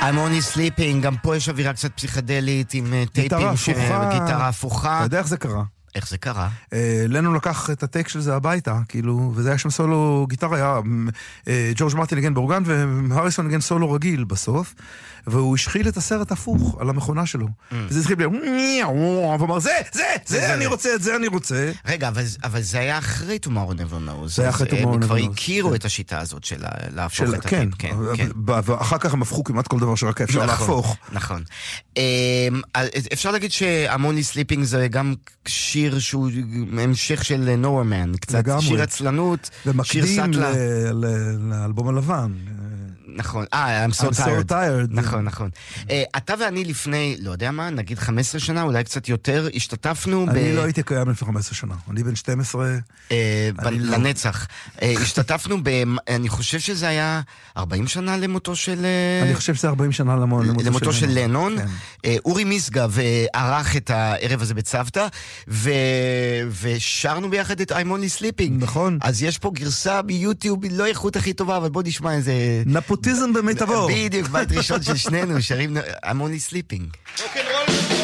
I'm only sleeping, גם פה יש אווירה קצת פסיכדלית עם טייפים, גיטרה הפוכה. אתה יודע איך זה קרה? איך זה קרה? לנו לקח את הטייק של זה הביתה, כאילו, וזה היה שם סולו גיטרה, היה ג'ורג' מרטין נגן באורגן, והריסון נגן סולו רגיל בסוף, והוא השחיל את הסרט הפוך על המכונה שלו. וזה התחיל בלי, ואומר, זה, אני רוצה, את זה אני רוצה. רגע, אבל זה היה אחרי Tomorrow Never Knows. זה היה אחרי Tomorrow Never Knows. הם כבר הכירו את השיטה הזאת של להפוך את הטייפ. כן, ואחר כך הם הפכו כמעט כל דבר שרק אפשר להפוך. נכון. אפשר להגיד שהמוני סליפינג זה גם שיר שהוא המשך של Nowhere Man, קצת שיר עצלנות, שיר סטלה. ומקדים לאלבום הלבן. נכון, I'm so tired. נכון. אתה ואני לפני, לא יודע מה, נגיד 15 שנה, אולי קצת יותר, השתתפנו אני לא הייתי קיים לפני 15 שנה, אני בן 12. לנצח. השתתפנו אני חושב שזה היה 40 שנה למותו של... אני חושב שזה 40 שנה למותו של לנון. אורי מיסגה וערך את הערב הזה בצוותא, ושרנו ביחד את I'm Only Sleeping. נכון. אז יש פה גרסה ביוטיוב, לא איכות הכי טובה, אבל בוא נשמע איזה... נפוטיזם במיטבו. בדיוק, בית ראשון של שנינו, שרים I'm Only Sleeping. Okay.